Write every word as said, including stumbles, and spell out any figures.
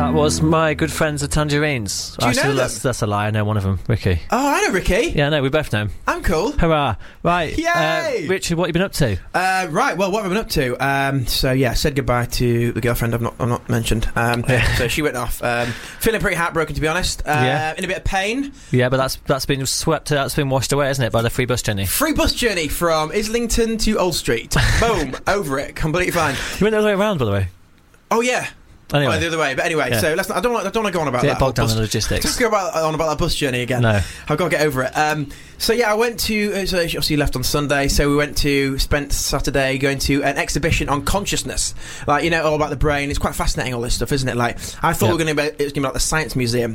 That was my good friends the Tangerines. Do you Actually, know them? that's, that's a lie. I know one of them, Ricky. Oh, I know Ricky. Yeah, no, we both know him. I'm cool. Hurrah! Right, Yay! Uh, Richard, what have you been up to? Uh, right, well, what have I been up to? Um, so, yeah, said goodbye to the girlfriend I've not, I've not mentioned. Um, Yeah. So she went off. Um, feeling pretty heartbroken, to be honest. Uh, Yeah. In a bit of pain. Yeah, but that's that's been swept. That's been washed away, isn't it, by the free bus journey? Free bus journey from Islington to Old Street. Boom, over it, completely fine. You went the other way around, by the way. Oh, yeah. Anyway, Oh, the other way, but anyway. Yeah. So let's. Not, I don't. Want, I don't want to go on about get that. bogged down bus, in the logistics. Let's go about, on about that bus journey again. No. I've got to get over it. Um, so yeah, I went to. Uh, so she obviously left on Sunday. So we went to spent Saturday going to an exhibition on consciousness, like you know all about the brain. It's quite fascinating, all this stuff, isn't it? Like I thought Yeah. we were going to be it was going to be like the Science Museum,